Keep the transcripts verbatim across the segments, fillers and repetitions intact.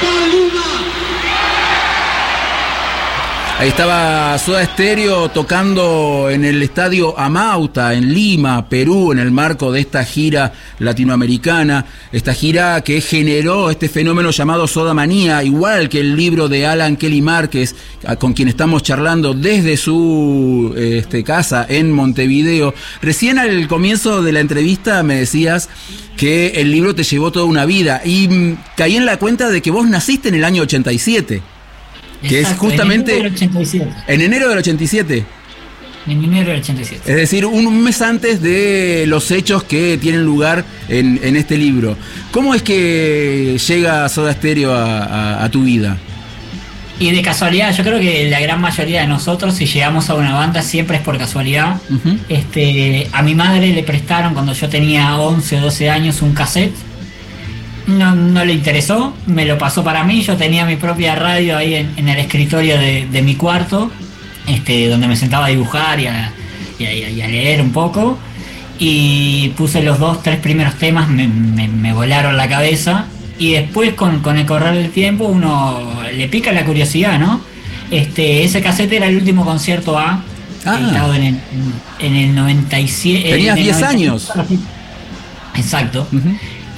Ahí estaba Soda Stereo tocando en el estadio Amauta, en Lima, Perú, en el marco de esta gira latinoamericana, esta gira que generó este fenómeno llamado Soda Manía, igual que el libro de Alan Kelly Márquez, con quien estamos charlando desde su este, casa en Montevideo. Recién al comienzo de la entrevista me decías que el libro te llevó toda una vida y mmm, caí en la cuenta de que vos naciste en el año ochenta y siete. Que exacto, es justamente en enero del ochenta y siete. En enero del ochenta y siete. En enero del ochenta y siete. Es decir, un mes antes de los hechos que tienen lugar en, en este libro. ¿Cómo es que llega Soda Stereo a, a, a tu vida? Y de casualidad, yo creo que la gran mayoría de nosotros, si llegamos a una banda, siempre es por casualidad. Uh-huh. Este, a mi madre le prestaron cuando yo tenía once o doce años un cassette. No, no le interesó, me lo pasó para mí. Yo tenía mi propia radio ahí en, en el escritorio de, de mi cuarto, este, donde me sentaba a dibujar y a, y, a, y a leer un poco. Y puse los dos, tres primeros temas, me, me, me volaron la cabeza. Y después, con, con el correr del tiempo, uno le pica la curiosidad, ¿no? Este, ese cassette era el último concierto A, ah. editado en el, en el noventa y siete. Tenías diez años. Exacto. Uh-huh.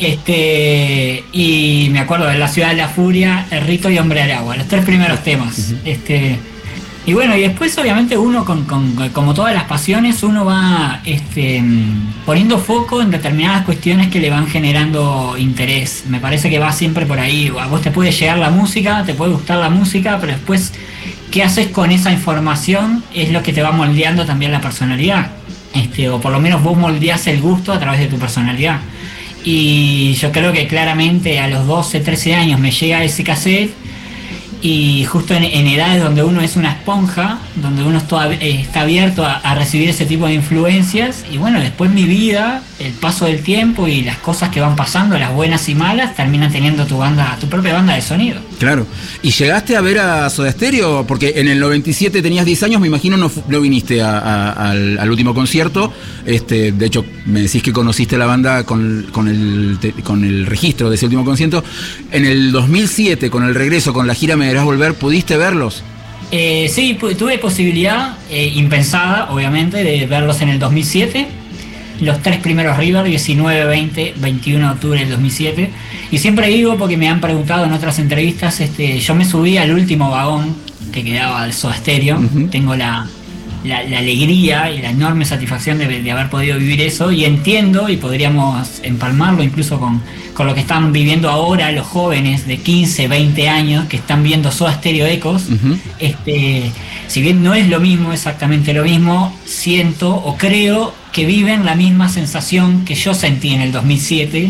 Este, y me acuerdo de La Ciudad de la Furia, El Rito y Hombre al Agua, los tres primeros temas. Uh-huh. Este, y bueno, y después obviamente uno con, con como todas las pasiones, uno va este, poniendo foco en determinadas cuestiones que le van generando interés. Me parece que va siempre por ahí. A vos te puede llegar la música, te puede gustar la música, pero después qué haces con esa información es lo que te va moldeando también la personalidad. Este, o por lo menos vos moldeás el gusto a través de tu personalidad. Y yo creo que claramente a los doce, trece años me llega ese cassette, y justo en, en edades donde uno es una esponja, donde uno está, eh, está abierto a, a recibir ese tipo de influencias. Y bueno, después mi vida, el paso del tiempo y las cosas que van pasando, las buenas y malas, terminan teniendo tu banda, tu propia banda de sonido. Claro. ¿Y llegaste a ver a Soda Stereo? Porque en el noventa y siete tenías diez años, me imagino no, no viniste a, a, al, al último concierto. Este, de hecho, me decís que conociste la banda con, con, el, te, con el registro de ese último concierto. En el dos mil siete, con el regreso, con la gira Me Verás Volver, ¿pudiste verlos? Eh, sí, tuve posibilidad, eh, impensada, obviamente, de verlos en el dos mil siete. Los tres primeros River, diecinueve, veinte, veintiuno de octubre del dos mil siete. Y siempre digo, porque me han preguntado en otras entrevistas, este, yo me subí al último vagón que quedaba del Soda Stereo. Uh-huh. Tengo la, la, la alegría y la enorme satisfacción de, de haber podido vivir eso, y entiendo, y podríamos empalmarlo incluso con, con lo que están viviendo ahora los jóvenes de quince, veinte años que están viendo Soda Stereo Ecos. Uh-huh. Este, si bien no es lo mismo, exactamente lo mismo, siento o creo que viven la misma sensación que yo sentí en el dos mil siete,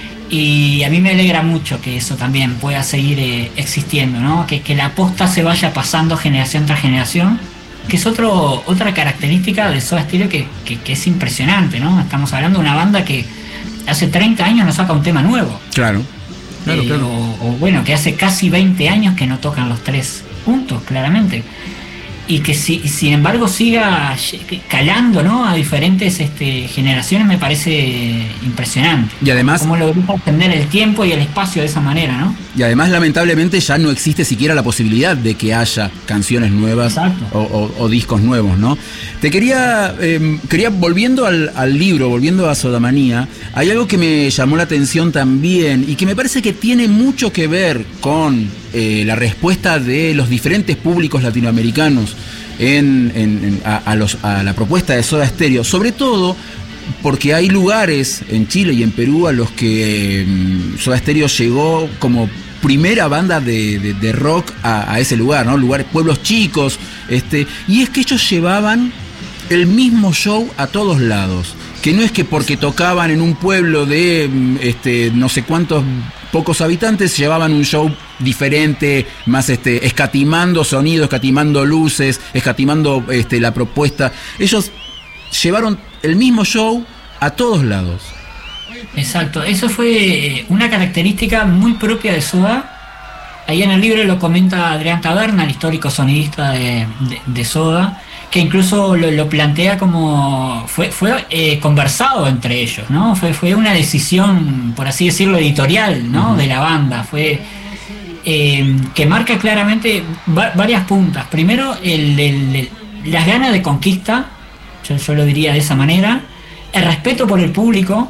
y a mí me alegra mucho que eso también pueda seguir eh, existiendo, ¿no? Que, que la posta se vaya pasando generación tras generación, que es otro, otra característica de Soda Stereo que, que, que es impresionante, ¿no? Estamos hablando de una banda que hace treinta años no saca un tema nuevo. Claro, claro, eh, claro. O, o bueno, que hace casi veinte años que no tocan los tres juntos, claramente. Y que si, sin embargo siga calando, ¿no? A diferentes este, generaciones, me parece impresionante. Y además, cómo logró extender el tiempo y el espacio de esa manera, ¿no? Y además, lamentablemente, ya no existe siquiera la posibilidad de que haya canciones nuevas o, o, o discos nuevos, ¿no? Te quería, eh, quería volviendo al, al libro, volviendo a Soda Manía, hay algo que me llamó la atención también y que me parece que tiene mucho que ver con eh, la respuesta de los diferentes públicos latinoamericanos en, en, en, a, a, los, a la propuesta de Soda Stereo, sobre todo porque hay lugares en Chile y en Perú a los que eh, Soda Stereo llegó como primera banda de, de, de rock a, a ese lugar, ¿no? Lugares, pueblos chicos, este, y es que ellos llevaban el mismo show a todos lados, que no es que porque tocaban en un pueblo de este, no sé cuántos pocos habitantes llevaban un show diferente, más este, escatimando sonido, escatimando luces, escatimando este, la propuesta. Ellos llevaron el mismo show a todos lados. Exacto, eso fue una característica muy propia de Soda. Ahí en el libro lo comenta Adrián Taberna, el histórico sonidista de, de, de Soda, que incluso lo, lo plantea como fue, fue eh, conversado entre ellos, ¿no? Fue, fue una decisión, por así decirlo, editorial, ¿no? Uh-huh. De la banda. Fue eh, que marca claramente va, varias puntas. Primero, el, el, el, las ganas de conquista, yo, yo lo diría de esa manera, el respeto por el público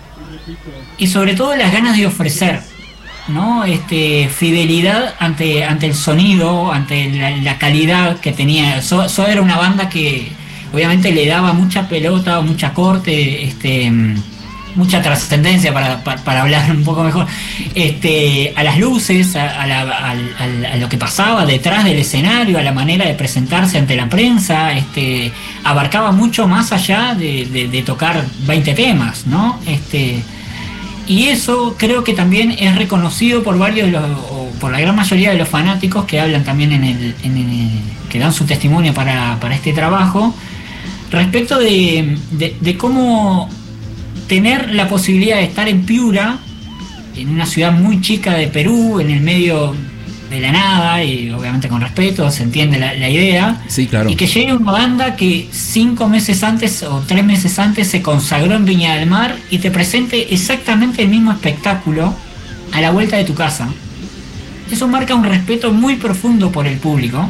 y sobre todo las ganas de ofrecer, ¿no? Este, fidelidad ante, ante el sonido, ante la, la calidad que tenía. Soda, Soda era una banda que obviamente le daba mucha pelota, mucha corte, este, mucha trascendencia para, para, para hablar un poco mejor, este, a las luces, a, a, la, a, a, a lo que pasaba detrás del escenario, a la manera de presentarse ante la prensa, este, abarcaba mucho más allá de, de, de tocar veinte temas, ¿no? Este, y eso creo que también es reconocido por varios de los, o por la gran mayoría de los fanáticos que hablan también en el, en el que dan su testimonio para, para este trabajo, respecto de, de, de cómo tener la posibilidad de estar en Piura, en una ciudad muy chica de Perú, en el medio de la nada, y obviamente con respeto, se entiende la, la idea. Sí, claro. Y que llegue una banda que cinco meses antes o tres meses antes se consagró en Viña del Mar y te presente exactamente el mismo espectáculo a la vuelta de tu casa. Eso marca un respeto muy profundo por el público,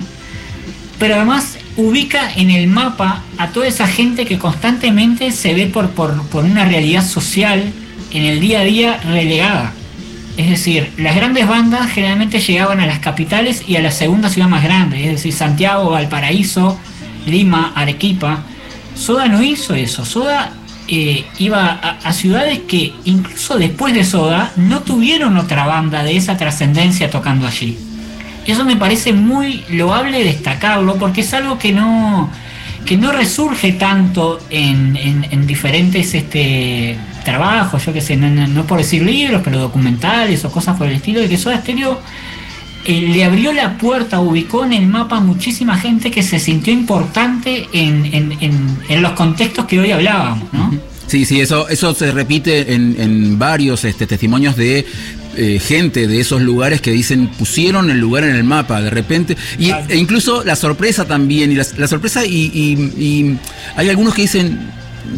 pero además ubica en el mapa a toda esa gente que constantemente se ve por, por, por una realidad social en el día a día relegada. Es decir, las grandes bandas generalmente llegaban a las capitales y a la segunda ciudad más grande, es decir, Santiago, Valparaíso, Lima, Arequipa. Soda no hizo eso. Soda eh, iba a, a ciudades que incluso después de Soda no tuvieron otra banda de esa trascendencia tocando allí. Eso me parece muy loable destacarlo, porque es algo que no, que no resurge tanto en, en, en diferentes este, trabajos, yo qué sé, no, no, no por decir libros, pero documentales o cosas por el estilo, de que Soda Stereo eh, le abrió la puerta, ubicó en el mapa muchísima gente que se sintió importante en, en, en, en los contextos que hoy hablábamos, ¿no? Sí, sí, eso, eso se repite en, en varios este, testimonios de eh, gente de esos lugares que dicen pusieron el lugar en el mapa de repente, y, e incluso la sorpresa también, y la, la sorpresa y, y, y hay algunos que dicen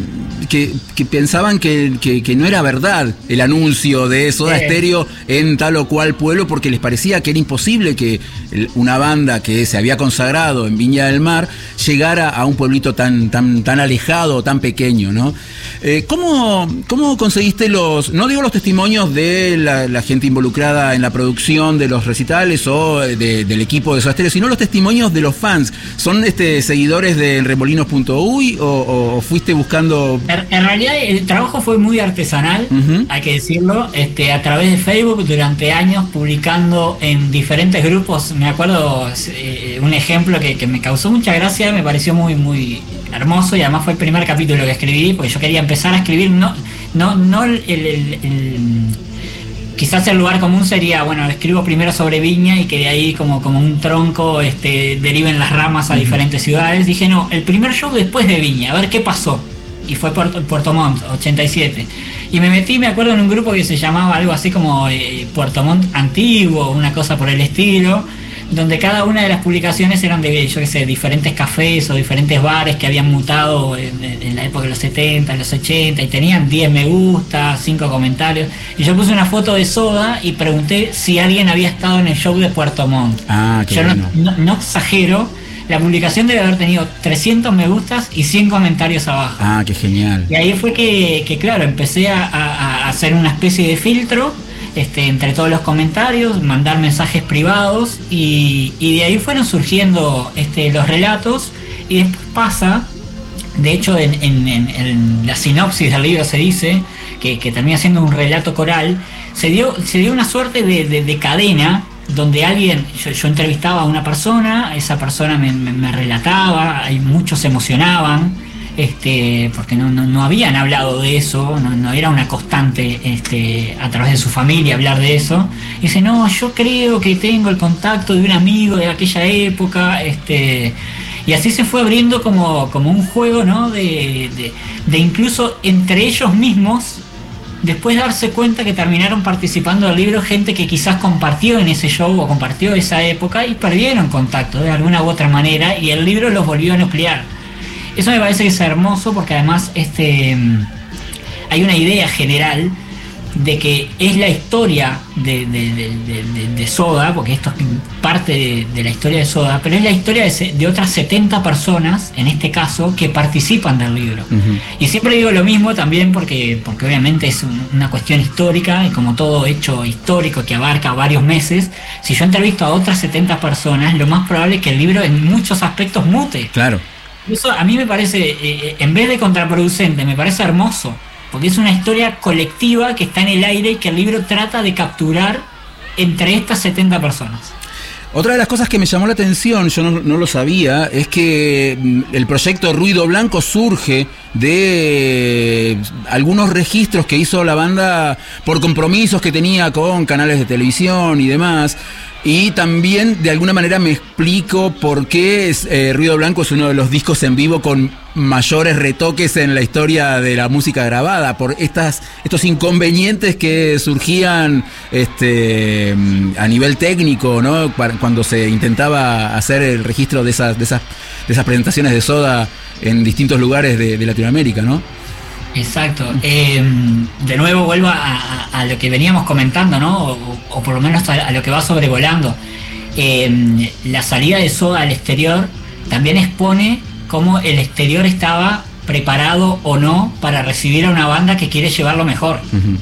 que, que pensaban que, que, que no era verdad el anuncio de Soda sí. Stereo en tal o cual pueblo, porque les parecía que era imposible que una banda que se había consagrado en Viña del Mar llegara a un pueblito tan, tan, tan alejado, tan pequeño, ¿no? Eh, ¿cómo, ¿Cómo conseguiste los, no digo los testimonios de la, la gente involucrada en la producción de los recitales o de, del equipo de Soda Stereo, sino los testimonios de los fans? ¿Son este, seguidores de remolinos punto uy o, o fuiste buscando...? En realidad el trabajo fue muy artesanal, uh-huh. hay que decirlo, este, a través de Facebook durante años, publicando en diferentes grupos. Me acuerdo eh, un ejemplo que, que me causó mucha gracia, me pareció muy muy hermoso, y además fue el primer capítulo que escribí, porque yo quería empezar a escribir, no no no el, el, el, el quizás el lugar común sería, bueno, escribo primero sobre Viña y que de ahí como, como un tronco este, deriven las ramas a diferentes ciudades. Dije, no, el primer show después de Viña, a ver qué pasó. Y fue Puerto, Puerto Montt, ochenta y siete. Y me metí, me acuerdo, en un grupo que se llamaba algo así como eh, Puerto Montt Antiguo, una cosa por el estilo, donde cada una de las publicaciones eran de, yo qué sé, diferentes cafés o diferentes bares que habían mutado en, en la época de los setenta, los ochenta, y tenían diez me gusta, cinco comentarios. Y yo puse una foto de Soda y pregunté si alguien había estado en el show de Puerto Montt. Ah, qué yo bueno. no, no, no exagero. La publicación debe haber tenido trescientos me gustas y cien comentarios abajo. Ah, qué genial. Y ahí fue que, que claro, empecé a, a, a hacer una especie de filtro este, entre todos los comentarios, mandar mensajes privados, y, y de ahí fueron surgiendo este, los relatos. Y después pasa, de hecho en, en, en, en la sinopsis del libro se dice que, que termina siendo un relato coral, se dio, se dio una suerte de, de, de cadena, donde alguien, yo, yo entrevistaba a una persona, esa persona me, me, me relataba, y muchos se emocionaban, este, porque no, no, no habían hablado de eso, no, no era una constante este, a través de su familia hablar de eso. Y dice, no, yo creo que tengo el contacto de un amigo de aquella época, este, y así se fue abriendo como, como un juego, ¿no? de, de, de incluso entre ellos mismos. Después darse cuenta que terminaron participando del libro gente que quizás compartió en ese show o compartió esa época y perdieron contacto de alguna u otra manera, y el libro los volvió a nuclear. Eso me parece que es hermoso, porque además este, hay una idea general de que es la historia de, de, de, de, de Soda, porque esto es parte de, de la historia de Soda, pero es la historia de, de otras setenta personas, en este caso, que participan del libro. Uh-huh. Y siempre digo lo mismo también porque, porque obviamente es un, una cuestión histórica, y como todo hecho histórico que abarca varios meses, si yo entrevisto a otras setenta personas, lo más probable es que el libro en muchos aspectos mute. Claro. Eso a mí me parece, eh, en vez de contraproducente, me parece hermoso. Porque es una historia colectiva que está en el aire y que el libro trata de capturar entre estas setenta personas. Otra de las cosas que me llamó la atención, yo no, no lo sabía, es que el proyecto Ruido Blanco surge de algunos registros que hizo la banda por compromisos que tenía con canales de televisión y demás. Y también de alguna manera me explico por qué es, eh, Ruido Blanco es uno de los discos en vivo con mayores retoques en la historia de la música grabada, por estas estos inconvenientes que surgían este a nivel técnico, ¿no? Cuando se intentaba hacer el registro de esas de esas de esas presentaciones de Soda en distintos lugares de, de Latinoamérica, ¿no? Exacto. Eh, de nuevo vuelvo a, a, a lo que veníamos comentando, ¿no? O, o por lo menos a, a lo que va sobrevolando. Eh, la salida de Soda al exterior también expone cómo el exterior estaba preparado o no para recibir a una banda que quiere llevarlo mejor. Uh-huh.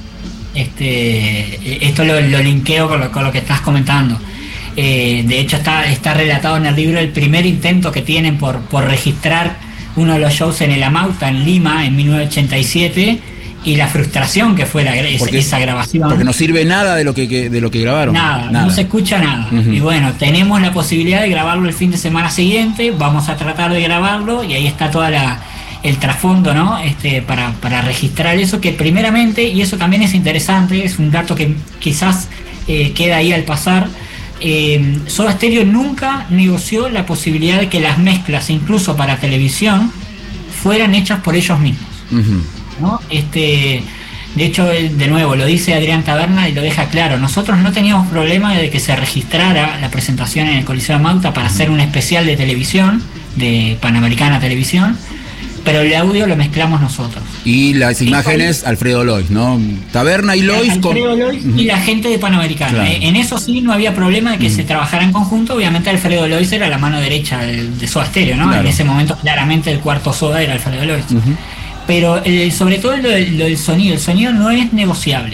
Este, esto lo, lo linkeo con lo, con lo que estás comentando. Eh, de hecho está, está relatado en el libro el primer intento que tienen por, por registrar uno de los shows en el Amauta, en Lima, en mil novecientos ochenta y siete, y la frustración que fue la, porque, esa grabación. Porque no sirve nada de lo que, que, de lo que grabaron. Nada, nada, no se escucha nada. Uh-huh. Y bueno, tenemos la posibilidad de grabarlo el fin de semana siguiente, vamos a tratar de grabarlo, y ahí está toda la el trasfondo, ¿no? Este, para, para registrar eso, que primeramente, y eso también es interesante, es un dato que quizás eh, queda ahí al pasar. Eh, Soda Stereo nunca negoció la posibilidad de que las mezclas, incluso para televisión, fueran hechas por ellos mismos. Uh-huh. ¿No? Este, de hecho, de nuevo, lo dice Adrián Taberna y lo deja claro. Nosotros no teníamos problema de que se registrara la presentación en el Coliseo de Mauta para hacer un especial de televisión, de Panamericana Televisión, pero el audio lo mezclamos nosotros. Y las imágenes, Alfredo Lois, ¿no? Taberna y Lois. Alfredo con... Lois y la gente de Panamericana. Claro. En eso sí no había problema de que uh-huh. se trabajara en conjunto. Obviamente Alfredo Lois era la mano derecha de, de Soda Stereo, ¿no? Claro. En ese momento claramente el cuarto Soda era Alfredo Lois. Uh-huh. Pero eh, sobre todo lo, lo del sonido. El sonido no es negociable.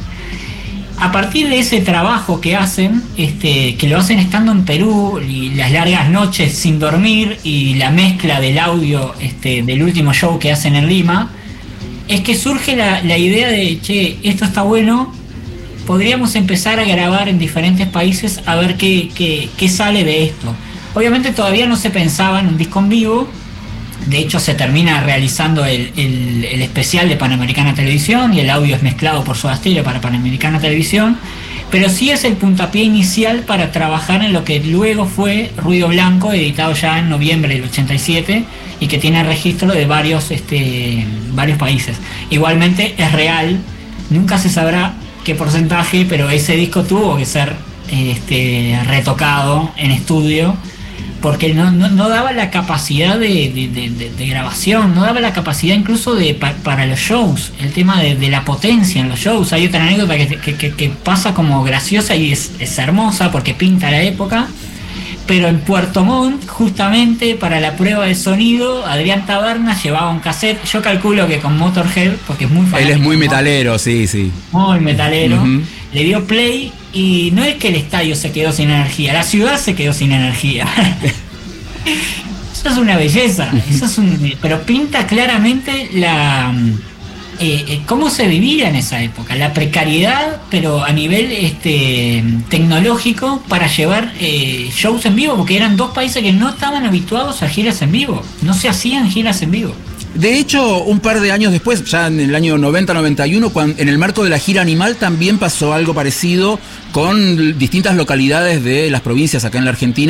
A partir de ese trabajo que hacen, este, que lo hacen estando en Perú, y las largas noches sin dormir, y la mezcla del audio este, del último show que hacen en Lima, es que surge la, la idea de, che, esto está bueno, podríamos empezar a grabar en diferentes países a ver qué, qué, qué sale de esto. Obviamente todavía no se pensaba en un disco en vivo. De hecho se termina realizando el, el, el especial de Panamericana Televisión, y el audio es mezclado por Soda Stereo para Panamericana Televisión, pero sí es el puntapié inicial para trabajar en lo que luego fue Ruido Blanco, editado ya en noviembre del ochenta y siete, y que tiene registro de varios, este, varios países. Igualmente es real, nunca se sabrá qué porcentaje, pero ese disco tuvo que ser este, retocado en estudio, porque no, no, no daba la capacidad de, de, de, de, de grabación, no daba la capacidad incluso de pa, para los shows, el tema de, de la potencia en los shows. Hay otra anécdota que, que, que, que pasa como graciosa y es, es hermosa porque pinta la época, pero en Puerto Montt, justamente para la prueba de sonido, Adrián Taberna llevaba un cassette, yo calculo que con Motorhead, porque es muy fanático. Él es muy metalero, sí, sí. Muy metalero. Uh-huh. Le dio play y no es que el estadio se quedó sin energía, la ciudad se quedó sin energía. Eso es una belleza, eso es un, pero pinta claramente la eh, eh, cómo se vivía en esa época, la precariedad, pero a nivel este tecnológico, para llevar eh, shows en vivo, porque eran dos países que no estaban habituados a giras en vivo, no se hacían giras en vivo. De hecho, un par de años después, ya en el año noventa noventa y uno, cuando, en el marco de la gira Animal, también pasó algo parecido con distintas localidades de las provincias acá en la Argentina.